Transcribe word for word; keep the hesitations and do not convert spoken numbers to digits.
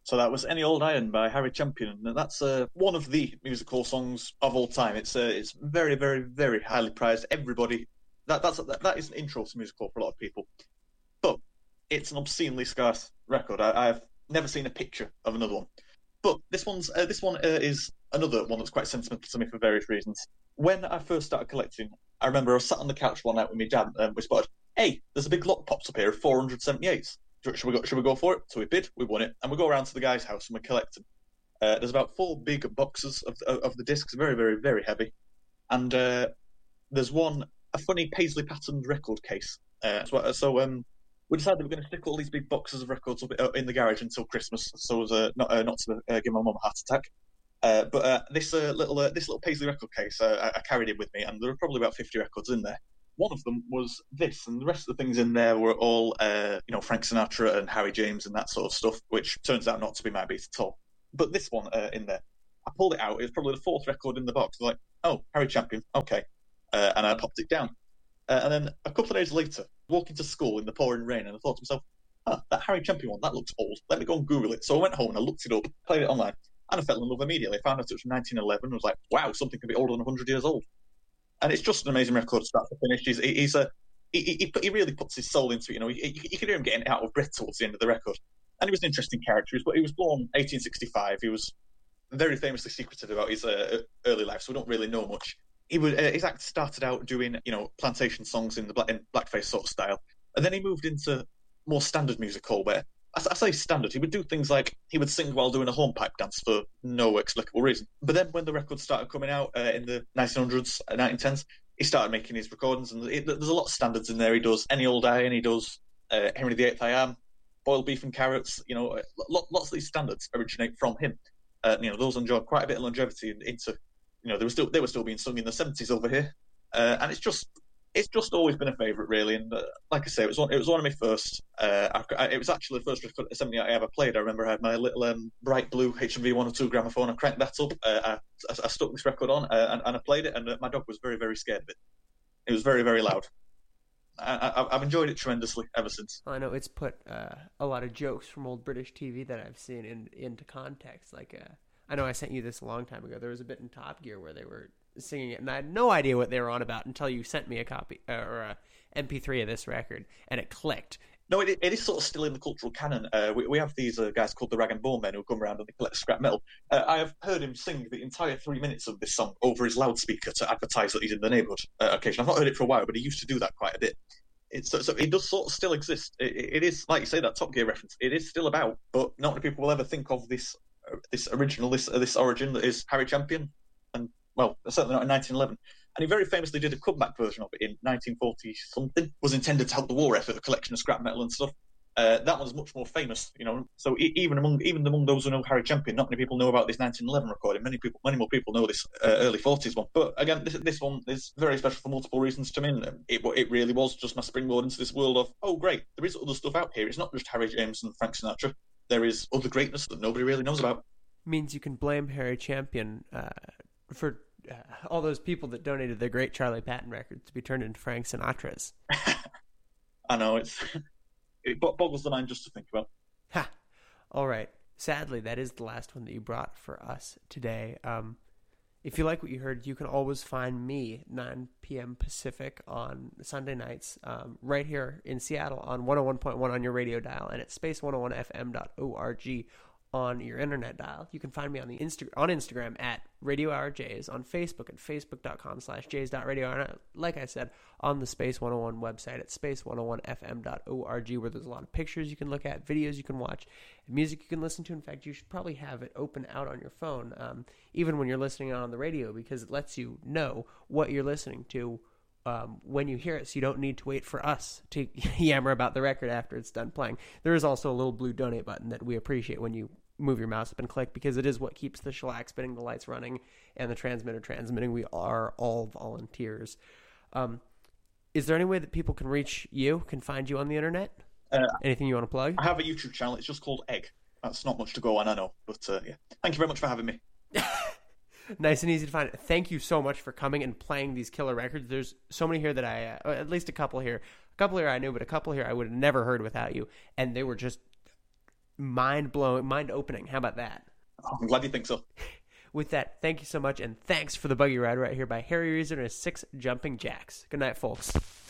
So that was Any Old Iron by Harry Champion, and that's uh, one of the musical songs of all time. It's uh, it's very, very, very highly prized. Everybody, that that's that, that is an intro to musical for a lot of people, but it's an obscenely scarce record. I, I've never seen a picture of another one. But this one's uh, this one uh, is another one that's quite sentimental to me for various reasons. When I first started collecting, I remember I was sat on the couch one night with my dad, and we spotted, hey, there's a big lot pops up here of four hundred seventy-eights. Should we go? Should we go for it? So we bid, we won it, and we go around to the guy's house and we collect them. Uh, there's about four big boxes of of, of the discs, very, very, very heavy, and uh, there's one a funny paisley patterned record case. Uh, so, so um, we decided we were going to stick all these big boxes of records up in the garage until Christmas, so as uh, not uh, not to uh, give my mum a heart attack. Uh, but uh, this uh, little uh, this little paisley record case, uh, I, I carried it with me, and there were probably about fifty records in there. One of them was this, and the rest of the things in there were all, uh, you know, Frank Sinatra and Harry James and that sort of stuff, which turns out not to be my beat at all. But this one uh, in there, I pulled it out. It was probably the fourth record in the box. I was like, oh, Harry Champion, okay. Uh, and I popped it down. Uh, and then a couple of days later, walking to school in the pouring rain, and I thought to myself, oh, that Harry Champion one, that looks old. Let me go and Google it. So I went home and I looked it up, played it online, and I fell in love immediately. I found out it was from nineteen eleven. I was like, wow, something can be older than one hundred years old. And it's just an amazing record start to finish. He's, he's a, he, he, he really puts his soul into it. You know, you, you can hear him getting out of breath towards the end of the record. And he was an interesting character. But he was born eighteen sixty-five. He was very famously secretive about his uh, early life, so we don't really know much. He would, uh, his act started out doing, you know, plantation songs in the black, in blackface sort of style, and then he moved into more standard music hall, where I, I say standard. He would do things like he would sing while doing a hornpipe dance for no explicable reason. But then when the records started coming out uh, in the nineteen hundreds, uh, nineteen tens, he started making his recordings, and it, there's a lot of standards in there. He does Any Old Iron, he does uh, Henry the Eighth I Am, Boiled Beef and Carrots. You know, lots of these standards originate from him. Uh, you know, those enjoyed quite a bit of longevity into. You know, they were still they were still being sung in the seventies over here, uh, and it's just it's just always been a favourite, really. And uh, like I say, it was one it was one of my first. Uh, I, I, it was actually the first record assembly I ever played. I remember I had my little um, bright blue H M V one oh two gramophone. I cranked that up. Uh, I, I, I stuck this record on uh, and, and I played it, and uh, my dog was very very scared of it. It was very very loud. I, I, I've enjoyed it tremendously ever since. I know it's put uh, a lot of jokes from old British T V that I've seen in, into context, like. Uh... I know I sent you this a long time ago. There was a bit in Top Gear where they were singing it, and I had no idea what they were on about until you sent me a copy uh, or a M P three of this record, and it clicked. No, it, it is sort of still in the cultural canon. Uh, we, we have these uh, guys called the Rag and Bone Men who come around and they collect scrap metal. Uh, I have heard him sing the entire three minutes of this song over his loudspeaker to advertise that he's in the neighbourhood uh, occasionally. I've not heard it for a while, but he used to do that quite a bit. It's, so, so it does sort of still exist. It, it is, like you say, that Top Gear reference. It is still about, but not many people will ever think of this this original, this uh, this origin that is Harry Champion, and well, certainly not in nineteen eleven. And he very famously did a comeback version of it in nineteen forty something. Was intended to help the war effort, a collection of scrap metal and stuff. Uh, that one's much more famous, you know. So e- even among even among those who know Harry Champion, not many people know about this nineteen eleven recording. Many people, many more people know this uh, early forties one. But again, this this one is very special for multiple reasons to me. And it it really was just my springboard into this world of, oh great, there is other stuff out here. It's not just Harry James and Frank Sinatra. There is other greatness that nobody really knows about. Means you can blame Harry Champion uh, for uh, all those people that donated their great Charlie Patton records to be turned into Frank Sinatra's. I know, it's it boggles the mind just to think about. Ha! All right. Sadly, that is the last one that you brought for us today. Um, if you like what you heard, you can always find me nine p.m. Pacific on Sunday nights um, right here in Seattle on one oh one point one on your radio dial and at space one oh one f m dot org on your internet dial. You can find me on the Insta- on Instagram at Radio Hour Jays, on Facebook at facebook.com slash jays.radio. And like I said, on the Space one oh one website at space one oh one f m dot org, where there's a lot of pictures you can look at, videos you can watch, and music you can listen to. In fact, you should probably have it open out on your phone, um, even when you're listening on the radio, because it lets you know what you're listening to Um, when you hear it, so you don't need to wait for us to yammer about the record after it's done playing. There is also a little blue donate button that we appreciate when you move your mouse up and click, because it is what keeps the shellac spinning, the lights running, and the transmitter transmitting. We are all volunteers. Um, is there any way that people can reach you, can find you on the internet? Uh, Anything you want to plug? I have a YouTube channel. It's just called Egg. That's not much to go on, I know. But uh, yeah, thank you very much for having me. Nice and easy to find. Thank you so much for coming and playing these killer records. There's so many here that I, uh, at least a couple here, a couple here I knew, but a couple here I would have never heard without you. And they were just mind blowing, mind opening. How about that? I'm glad you think so. With that, thank you so much, and thanks for the buggy ride right here by Harry Reason and his six jumping jacks. Good night, folks.